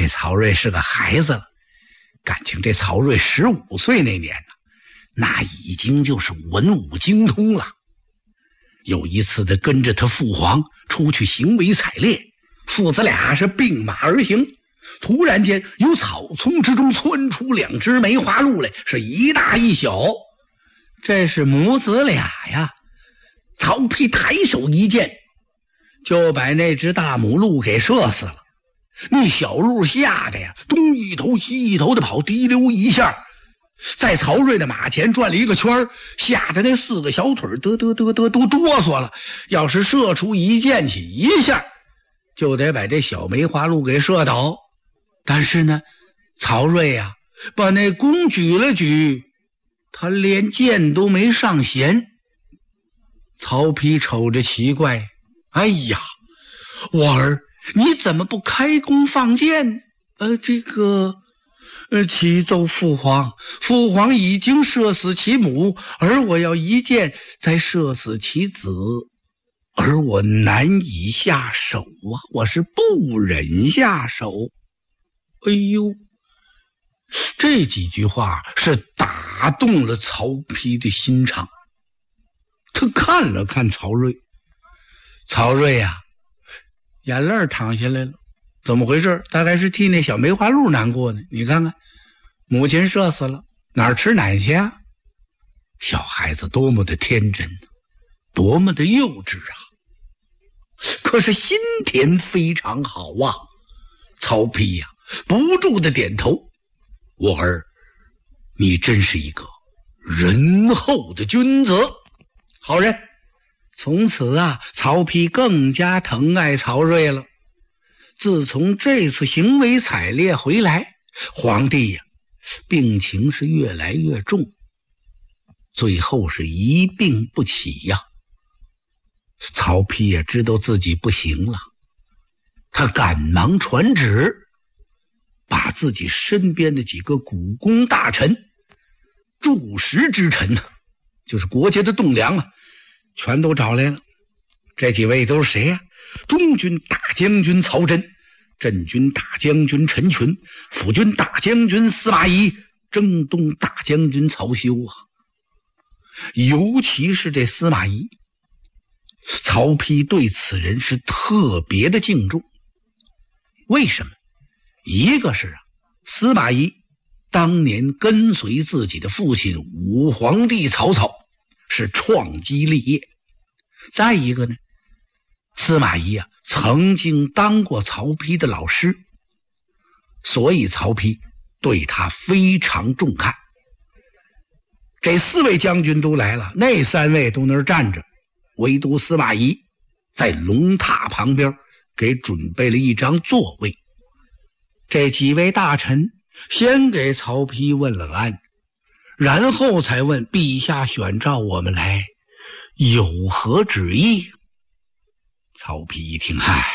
这曹睿是个孩子了。感情这曹睿15岁那年呢，那已经就是文武精通了。有一次他跟着他父皇出去行为采猎，父子俩是并马而行，突然间由草丛之中窜出2只梅花鹿来，是一大一小，这是母子俩呀。曹丕抬手一箭，就把那只大母鹿给射死了。那小鹿吓得呀，东一头西一头的跑，滴溜一下在曹睿的马前转了一个圈，吓得那4个小腿都哆嗦了。要是射出一箭起一下，就得把这小梅花鹿给射倒。但是呢，曹睿呀，把那弓举了举，他连箭都没上弦。曹丕瞅着奇怪，哎呀，我儿，你怎么不开弓放箭？启奏父皇，父皇已经射死其母，而我要一箭再射死其子，而我难以下手啊，我是不忍下手。哎呦，这几句话是打动了曹丕的心肠。他看了看曹睿，曹睿呀，眼泪淌下来了。怎么回事？大概是替那小梅花鹿难过呢。你看看，母亲射死了，哪儿吃奶去啊？小孩子多么的天真，多么的幼稚啊！可是心田非常好啊。曹丕呀，不住的点头。我儿，你真是一个仁厚的君子，好人。从此啊，曹丕更加疼爱曹睿了。自从这次行为采猎回来，皇帝呀，病情是越来越重，最后是一病不起呀。曹丕也知道自己不行了，他赶忙传旨，把自己身边的几个股肱大臣、柱石之臣呢，就是国家的栋梁啊，全都找来了。这几位都是谁呀？中军大将军曹真，镇军大将军陈群，辅军大将军司马懿，征东大将军曹休啊。尤其是这司马懿，曹丕对此人是特别的敬重。为什么？一个是司马懿当年跟随自己的父亲武皇帝曹操，是创基立业。再一个呢，司马懿啊，曾经当过曹丕的老师，所以曹丕对他非常重看。这4位将军都来了，那3位都那儿站着，唯独司马懿在龙榻旁边给准备了一张座位。这几位大臣先给曹丕问了安，然后才问陛下选召我们来，有何旨意？曹丕一听，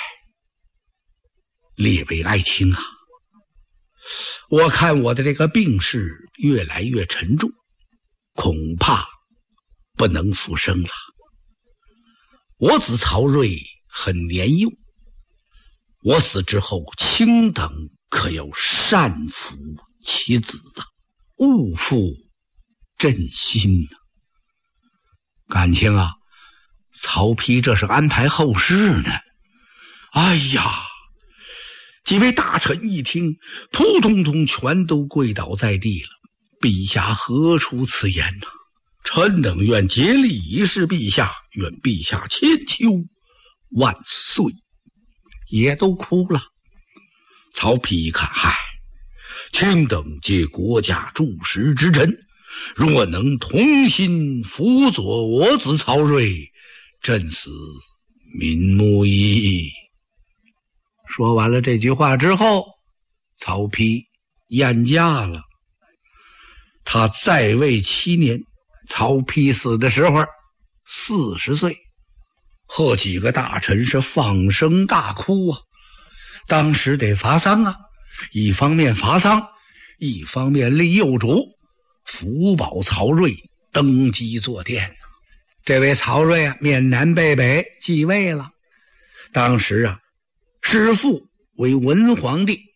列位爱卿啊，我看我的这个病势越来越沉重，恐怕不能复生了。我子曹睿很年幼，我死之后，卿等可要善抚其子啊，勿负朕心啊。感情啊，曹丕这是安排后事呢。哎呀，几位大臣一听，扑通通全都跪倒在地了。陛下何出此言呢？臣等愿竭力以示陛下，愿陛下千秋万岁。也都哭了。曹丕一看，卿等皆国家柱石之臣，若能同心辅佐我子曹睿，朕死民目矣。说完了这句话之后，曹丕咽驾了。他在位7年，曹丕死的时候40岁，和几个大臣是放声大哭啊。当时得罚丧啊，一方面罚丧，一方面立幼主，福保曹睿登基坐殿。这位曹睿啊，面南背北继位了。当时啊，师父为文皇帝，